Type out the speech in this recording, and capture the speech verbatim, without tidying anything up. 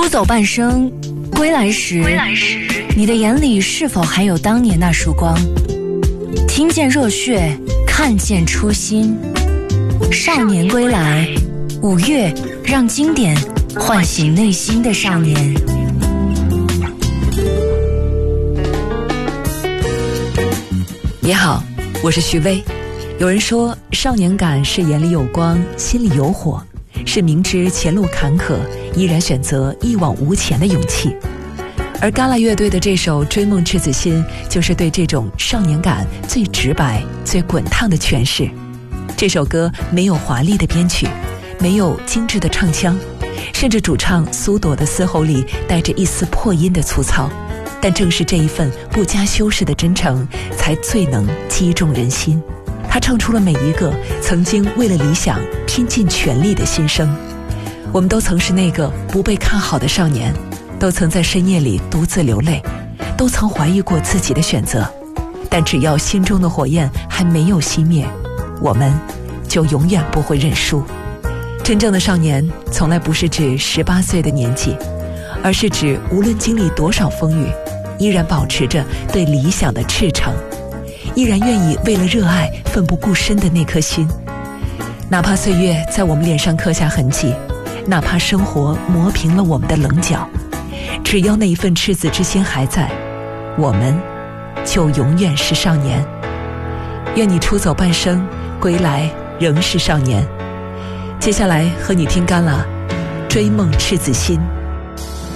出走半生，归来时，归来时你的眼里是否还有当年那束光？听见热血，看见初心。少年归来，五月让经典唤醒内心的少年。 你好，我是徐薇。有人说，少年感是眼里有光，心里有火，是明知前路坎坷，依然选择一往无前的勇气。而嘎啦乐队的这首《追梦赤子心》就是对这种少年感最直白、最滚烫的诠释。这首歌没有华丽的编曲，没有精致的唱腔，甚至主唱苏朵的嘶吼里带着一丝破音的粗糙，但正是这一份不加修饰的真诚，才最能击中人心。他唱出了每一个曾经为了理想拼尽全力的心声。我们都曾是那个不被看好的少年，都曾在深夜里独自流泪，都曾怀疑过自己的选择，但只要心中的火焰还没有熄灭，我们就永远不会认输。真正的少年从来不是指十八岁的年纪，而是指无论经历多少风雨，依然保持着对理想的赤诚，依然愿意为了热爱奋不顾身的那颗心。哪怕岁月在我们脸上刻下痕迹，哪怕生活磨平了我们的棱角，只要那一份赤子之心还在，我们就永远是少年。愿你出走半生，归来仍是少年。接下来和你听干了《追梦赤子心》。